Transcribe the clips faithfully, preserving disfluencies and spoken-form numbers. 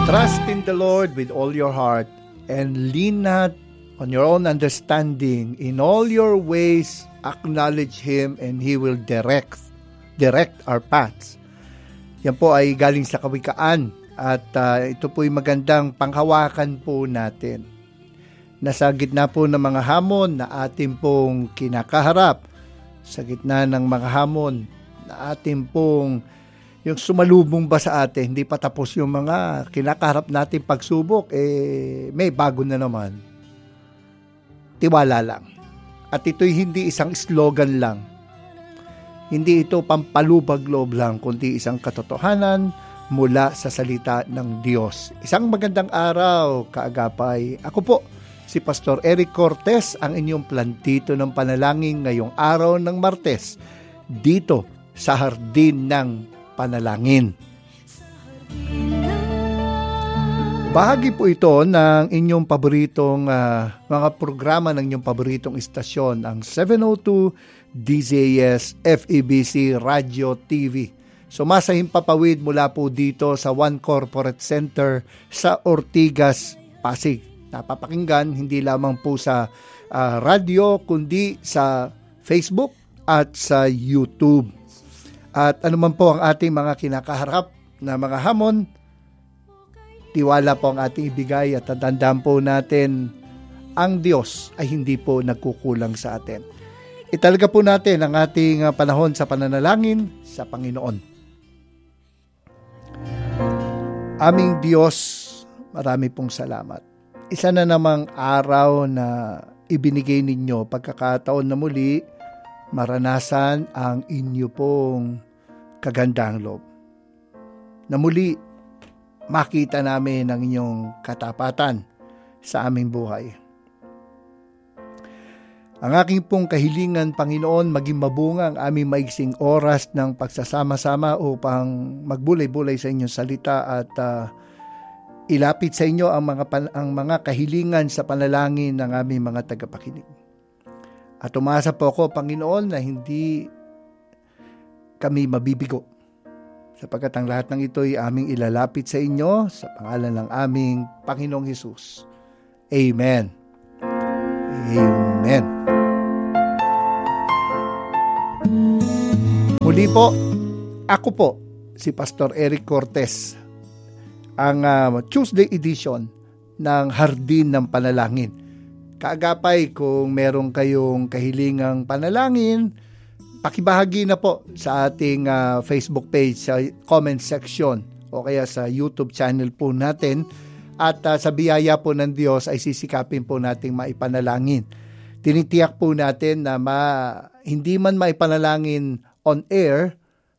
Trust in the Lord with all your heart and lean not on your own understanding. In all your ways, acknowledge Him and He will direct, direct our paths. Yan po ay galing sa Kawikaan at uh, ito po ay magandang panghawakan po natin. Nasa gitna po ng mga hamon na ating pong kinakaharap, sa gitna ng mga hamon na ating pong yung sumalubong ba sa atin, hindi pa tapos yung mga kinakaharap natin pagsubok, eh may bago na naman. Tiwala lang. At ito'y hindi isang slogan lang. Hindi ito pampalubag loob lang, kundi isang katotohanan mula sa salita ng Diyos. Isang magandang araw, kaagapay. Ako po, si Pastor Eric Cortez, ang inyong plantito ng panalangin ngayong araw ng Martes, dito sa Hardin ng Panalangin. Bahagi po ito ng inyong paboritong uh, mga programa ng inyong paboritong istasyon, ang seven oh two D Z S F E B C Radio T V. Sumasahing papawid mula po dito sa One Corporate Center sa Ortigas, Pasig. Napapakinggan hindi lamang po sa uh, radio kundi sa Facebook at sa YouTube. At anuman po ang ating mga kinakaharap na mga hamon, tiwala po ang ating ibigay at tandaan po natin, ang Diyos ay hindi po nagkukulang sa atin. Italaga po natin ang ating panahon sa pananalangin sa Panginoon. Aming Diyos, marami pong salamat. Isa na namang araw na ibinigay ninyo, pagkakataon na muli, maranasan ang inyo pong kagandang loob. Na muli, makita namin ang inyong katapatan sa aming buhay. Ang aking pong kahilingan, Panginoon, maging mabunga ang aming maiksing oras ng pagsasama-sama upang magbulay-bulay sa inyong salita at uh, ilapit sa inyo ang mga, ang mga kahilingan sa panalangin ng aming mga tagapakinig. At umasa po ako, Panginoon, na hindi kami mabibigo. Sapagkat ang lahat ng ito ay aming ilalapit sa inyo sa pangalan ng aming Panginoong Hesus. Amen. Amen. Muli po, ako po, si Pastor Eric Cortez, ang uh, Tuesday edition ng Hardin ng Panalangin. Kaagapay, kung meron kayong kahilingang panalangin, pakibahagi na po sa ating uh, Facebook page, sa comment section o kaya sa YouTube channel po natin. At uh, sa biyaya po ng Diyos ay sisikapin po nating maipanalangin. Tinitiyak po natin na ma, hindi man maipanalangin on air,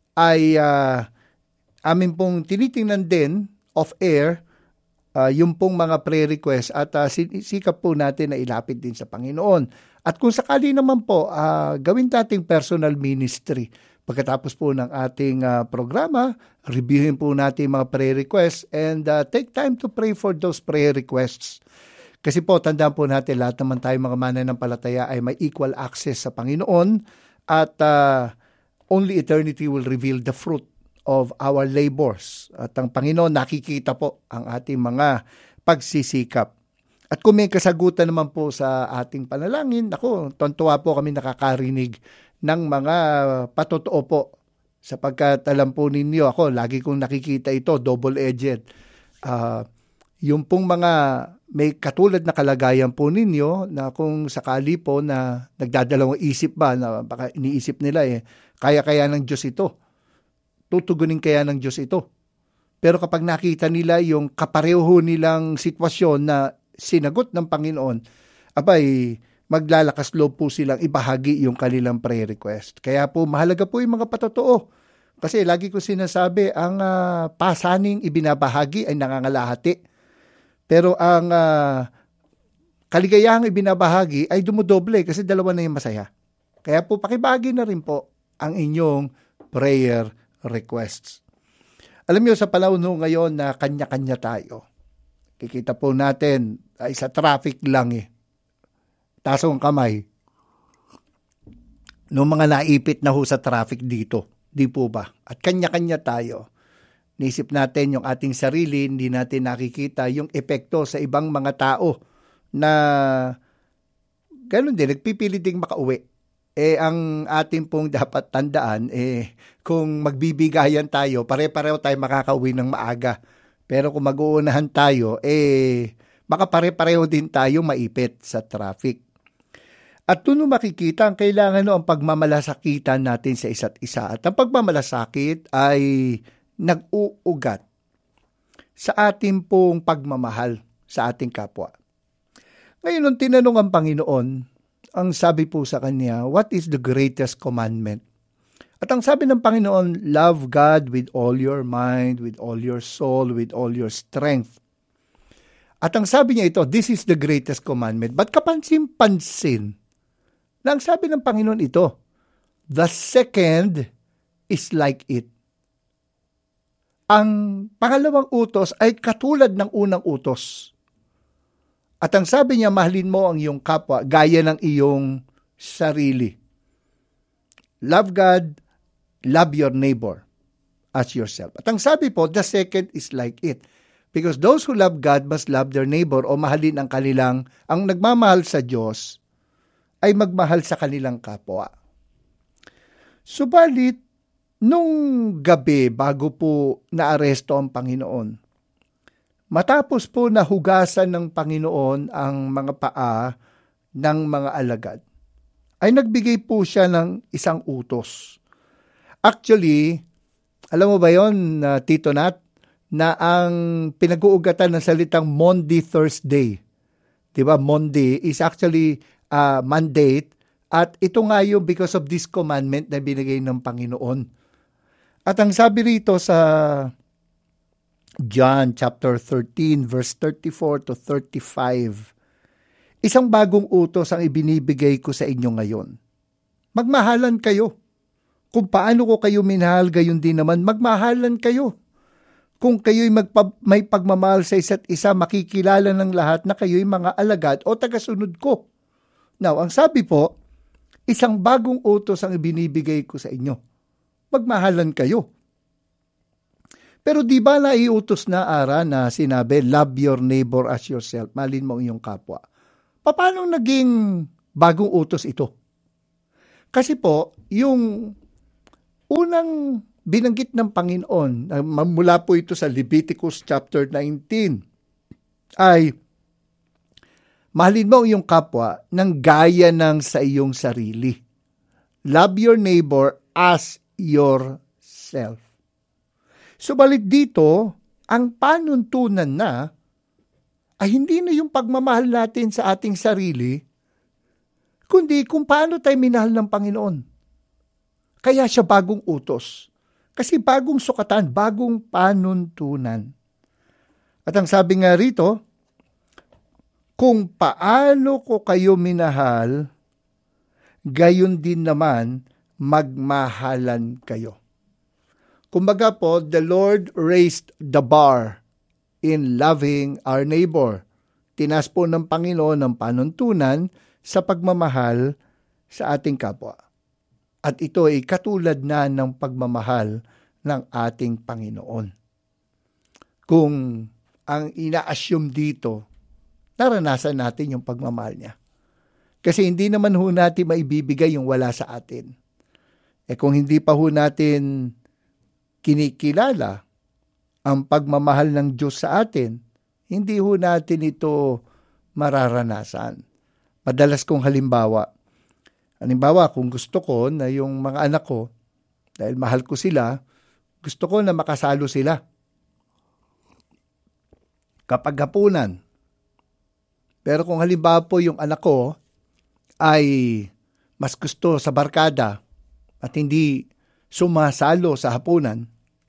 ay uh, amin pong tinitingnan din off air Uh, yung pong mga prayer request at uh, sikap po natin na ilapit din sa Panginoon. At kung sakali naman po, uh, gawin nating personal ministry. Pagkatapos po ng ating uh, programa, reviewin po natin mga prayer requests and uh, take time to pray for those prayer requests. Kasi po, tandaan po natin, lahat naman tayo mga mananampalataya ay may equal access sa Panginoon at uh, only eternity will reveal the fruit of our labors. At ang Panginoon, nakikita po ang ating mga pagsisikap. At kung may kasagutan naman po sa ating panalangin, ako, tontuwa po kami nakakarinig ng mga patotoo po. Sapagkat alam po ninyo, ako, lagi kong nakikita ito, double-edged. Uh, yung pong mga may katulad na kalagayan po ninyo, na kung sakali po na nagdadalawang isip ba, na baka iniisip nila eh, kaya-kaya ng Diyos ito. Tutugunin kaya ng Diyos ito. Pero kapag nakita nila yung kapareho nilang sitwasyon na sinagot ng Panginoon, abay, maglalakas loob po silang ibahagi yung kanilang prayer request. Kaya po, mahalaga po yung mga patotoo. Kasi lagi ko sinasabi, ang uh, pasaning ibinabahagi ay nangangalahati. Pero ang uh, kaligayahang ibinabahagi ay dumudoble kasi dalawa na yung masaya. Kaya po, pakibahagi na rin po ang inyong prayer requests. Alam niyo, sa panahon ngayon na kanya-kanya tayo, kikita po natin ay sa traffic lang eh. Taas ang kamay. Noong mga naipit na ho sa traffic dito, di po ba? At kanya-kanya tayo. Naisip natin yung ating sarili, hindi natin nakikita yung epekto sa ibang mga tao na ganun din, nagpipilit ding makauwi. Eh, ang ating pong dapat tandaan, eh, kung magbibigayan tayo, pare-pareho tayo makakauwi ng maaga. Pero kung mag-uunahan tayo, eh, makapare-pareho din tayo maipit sa traffic. At doon makikita ang kailangan no, ang pagmamalasakitan natin sa isa't isa. At ang pagmamalasakit ay nag-uugat sa ating pong pagmamahal sa ating kapwa. Ngayon, nung tinanong ang Panginoon, ang sabi po sa kanya, what is the greatest commandment? At ang sabi ng Panginoon, love God with all your mind, with all your soul, with all your strength. At ang sabi niya ito, this is the greatest commandment. Ba't kapansin-pansin na ang sabi ng Panginoon ito, the second is like it. Ang pangalawang utos ay katulad ng unang utos. At ang sabi niya, mahalin mo ang iyong kapwa, gaya ng iyong sarili. Love God, love your neighbor as yourself. At ang sabi po, the second is like it. Because those who love God must love their neighbor o mahalin ang kanilang, ang nagmamahal sa Diyos ay magmahal sa kanilang kapwa. Subalit, nung gabi bago po naaresto ang Panginoon, matapos po nahugasan ng Panginoon ang mga paa ng mga alagad, ay nagbigay po siya ng isang utos. Actually, alam mo ba yon, uh, Tito Nat, na ang pinag-uugatan ng salitang Maundy Thursday, diba? Monday is actually uh, mandate, at ito nga yung because of this commandment na binigay ng Panginoon. At ang sabi rito sa John chapter thirteen verse thirty-four to thirty-five, isang bagong utos ang ibinibigay ko sa inyo ngayon. Magmahalan kayo. Kung paano ko kayo minahal, gayon din naman magmahalan kayo. Kung kayo'y magpa- may pagmamahal sa isa't isa, makikilala ng lahat na kayo'y mga alagad o tagasunod ko. Now, ang sabi po, isang bagong utos ang ibinibigay ko sa inyo. Magmahalan kayo. Pero di ba naiutos na ara na sinabi, love your neighbor as yourself, mahalin mo ang iyong kapwa. Paano naging bagong utos ito? Kasi po, yung unang binanggit ng Panginoon, mula po ito sa Leviticus chapter nineteen, ay mahalin mo ang iyong kapwa ng gaya ng sa iyong sarili. Love your neighbor as yourself. Subalit dito, ang panuntunan na ay hindi na yung pagmamahal natin sa ating sarili, kundi kung paano tayo minahal ng Panginoon. Kaya siya bagong utos. Kasi bagong sukatan, bagong panuntunan. At ang sabi nga rito, kung paano ko kayo minahal, gayon din naman magmahalan kayo. Kumbaga po, the Lord raised the bar in loving our neighbor. Tinas po ng Panginoon ang panuntunan sa pagmamahal sa ating kapwa. At ito ay katulad na ng pagmamahal ng ating Panginoon. Kung ang ina-assume dito, naranasan natin yung pagmamahal niya. Kasi hindi naman ho natin maibibigay yung wala sa atin. Eh kung hindi pa ho natin kinikilala ang pagmamahal ng Diyos sa atin, hindi ho natin ito mararanasan. Madalas kong halimbawa, halimbawa kung gusto ko na yung mga anak ko, dahil mahal ko sila, gusto ko na makasalo sila. Kapag hapunan. Pero kung halimbawa po yung anak ko ay mas gusto sa barkada at hindi sumasalo sa hapunan,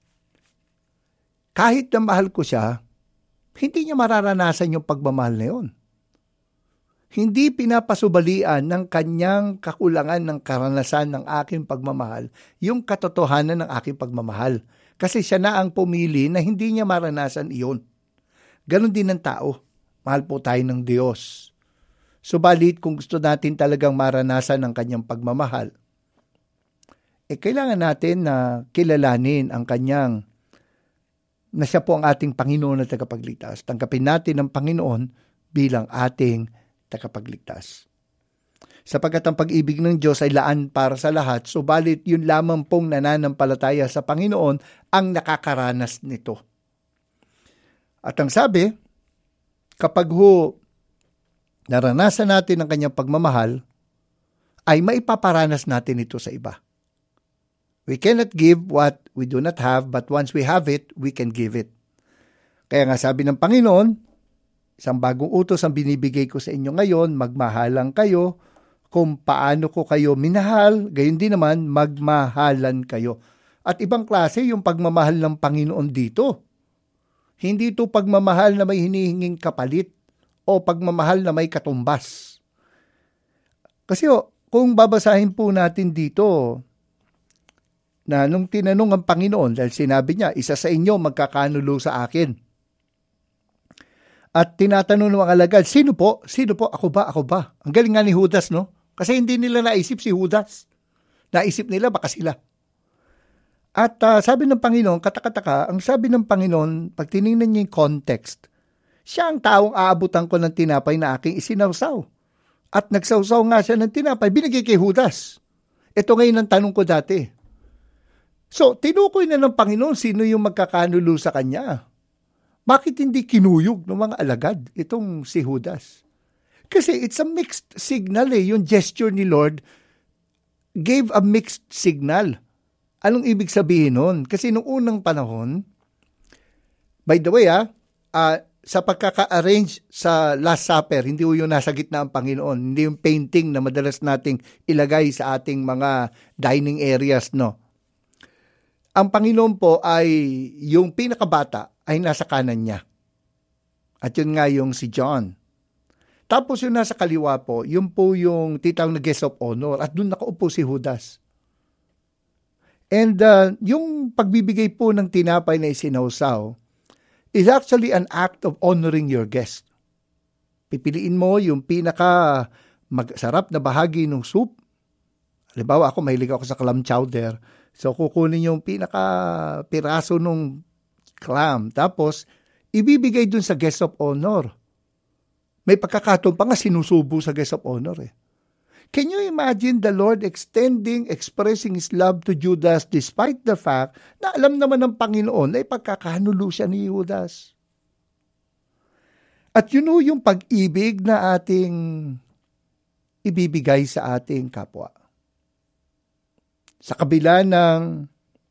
kahit na mahal ko siya, hindi niya mararanasan yung pagmamahal na yun. Hindi pinapasubalian ng kanyang kakulangan ng karanasan ng aking pagmamahal, yung katotohanan ng aking pagmamahal. Kasi siya na ang pumili na hindi niya maranasan iyon. Ganon din ng tao. Mahal po tayo ng Diyos. Subalit kung gusto natin talagang maranasan ang kanyang pagmamahal, eh kailangan natin na kilalanin ang kanyang na siya po ang ating Panginoon at tagapagligtas. Tanggapin natin ang Panginoon bilang ating tagapagligtas. Sapagkat ang pag-ibig ng Diyos ay laan para sa lahat, subalit yun lamang pong nananampalataya sa Panginoon ang nakakaranas nito. At ang sabi, kapag ho naranasan natin ang kanyang pagmamahal, ay maipaparanas natin ito sa iba. We cannot give what we do not have, but once we have it, we can give it. Kaya nga sabi ng Panginoon, isang bagong utos ang binibigay ko sa inyo ngayon, magmahalan kayo, kung paano ko kayo minahal, gayon din naman magmahalan kayo. At ibang klase yung pagmamahal ng Panginoon dito. Hindi ito pagmamahal na may hinihinging kapalit o pagmamahal na may katumbas. Kasi oh, kung babasahin po natin dito, na nung tinanong ang Panginoon, dahil sinabi niya, isa sa inyo magkakanulo sa akin. At tinatanong ng mga alagad, sino po? Sino po? Ako ba? Ako ba? Ang galing nga ni Judas, no? Kasi hindi nila naisip si Judas. Naisip nila baka sila. At uh, sabi ng Panginoon, katakataka, ang sabi ng Panginoon, pag tinignan niya yung context, siya ang taong aabutan ko ng tinapay na aking isinawsaw. At nagsawsaw nga siya ng tinapay, binigay kay Judas. Ito ngayon ang tanong ko dati. So, tinukoy na ng Panginoon sino yung magkakanulo sa kanya. Bakit hindi kinuyog ng mga alagad itong si Judas? Kasi it's a mixed signal eh. Yung gesture ni Lord gave a mixed signal. Anong ibig sabihin nun? Kasi nung unang panahon, by the way ah, uh, sa pagkaka-arrange sa Last Supper, hindi yung nasa gitna ang Panginoon, hindi yung painting na madalas nating ilagay sa ating mga dining areas, no? Ang Panginoon po ay yung pinakabata ay nasa kanan niya. At yun nga yung si John. Tapos yung nasa kaliwa po, yun po yung titawag na guest of honor. At doon nakaupo si Judas. And uh, yung pagbibigay po ng tinapay na isinawsaw is actually an act of honoring your guest. Pipiliin mo yung pinaka masarap na bahagi ng soup. Halimbawa ako, mahilig ako sa clam chowder. So kukunin yung pinaka piraso ng clam. Tapos ibibigay dun sa guest of honor. May pagkakataon pa nga sinusubo sa guest of honor eh. Can you imagine the Lord extending, expressing His love to Judas despite the fact na alam naman ng Panginoon na ipagkakanulo siya ni Judas? At yun o yung pag-ibig na ating ibibigay sa ating kapwa. Sa kabila ng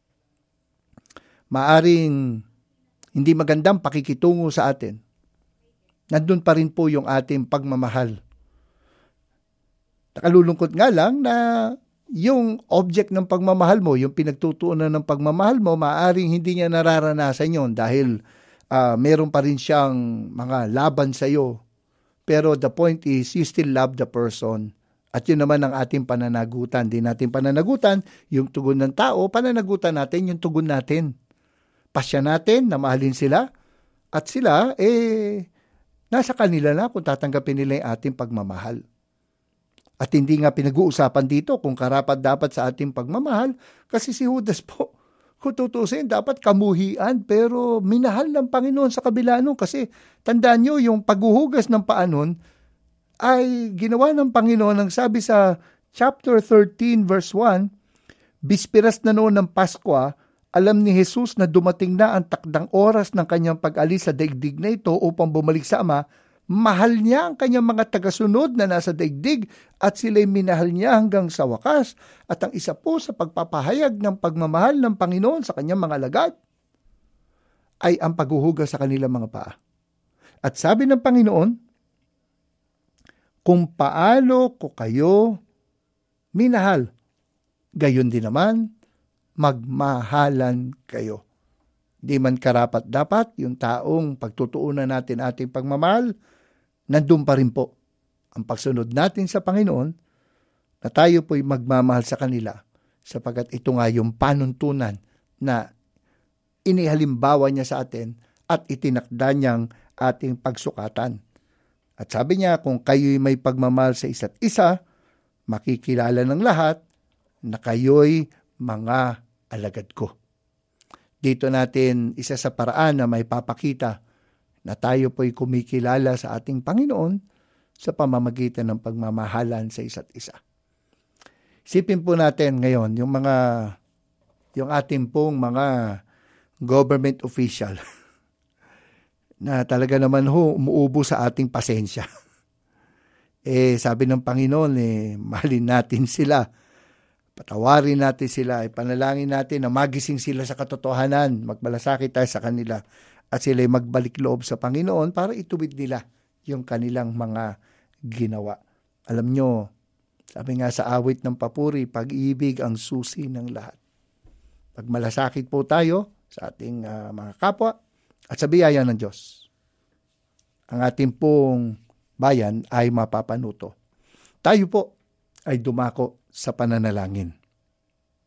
maaring hindi magandang pakikitungo sa atin, nandun pa rin po yung ating pagmamahal. Nakalulungkot nga lang na yung object ng pagmamahal mo, yung pinagtutuunan ng pagmamahal mo, maaring hindi niya nararanasan yon dahil uh, meron pa rin siyang mga laban sa iyo. Pero the point is, you still love the person. At yun naman ang ating pananagutan. Di natin pananagutan yung tugon ng tao, pananagutan natin yung tugon natin. Pasya natin na mahalin sila at sila, eh, nasa kanila na kung tatanggapin nila yung ating pagmamahal. At hindi nga pinag-uusapan dito kung karapat dapat sa ating pagmamahal kasi si Judas po, kung tutusin, dapat kamuhian pero minahal ng Panginoon sa kabila nun kasi tandaan nyo yung paghuhugas ng paa nun ay ginawa ng Panginoon ang sabi sa chapter thirteen verse one, bispiras na noon ng Paskwa, alam ni Jesus na dumating na ang takdang oras ng kanyang pag-alis sa daigdig na ito upang bumalik sa Ama. Mahal niya ang kanyang mga tagasunod na nasa daigdig at sila'y minahal niya hanggang sa wakas. At ang isa po sa pagpapahayag ng pagmamahal ng Panginoon sa kanyang mga alagad ay ang paghuhugas sa kanilang mga paa. At sabi ng Panginoon, kung paano ko kayo minahal, gayon din naman magmahalan kayo. Di man karapat dapat yung taong pagtutuunan natin ating pagmamahal, nandun pa rin po ang pagsunod natin sa Panginoon na tayo po'y magmamahal sa kanila sapagkat ito nga yung panuntunan na inihalimbawa niya sa atin at itinakda niyang ating pagsukatan. At sabi niya, kung kayo'y may pagmamahal sa isa't isa, makikilala ng lahat na kayo'y mga alagad ko. Dito natin isa sa paraan na may papakita na tayo po'y kumikilala sa ating Panginoon sa pamamagitan ng pagmamahalan sa isa't isa. Isipin po natin ngayon yung mga yung ating pong mga government official na talaga naman ho umuubo sa ating pasensya. Eh sabi ng Panginoon, eh mahalin natin sila, patawarin natin sila, ipanalangin natin na magising sila sa katotohanan, magmalasakit tayo sa kanila at sila ay magbalik loob sa Panginoon para ituwid nila yung kanilang mga ginawa. Alam nyo, sabi nga sa awit ng papuri, pag-ibig ang susi ng lahat. Pagmalasakit po tayo sa ating uh, mga kapwa at sa biyaya ng Diyos, ang ating pong bayan ay mapapanuto. Tayo po ay dumako sa pananalangin.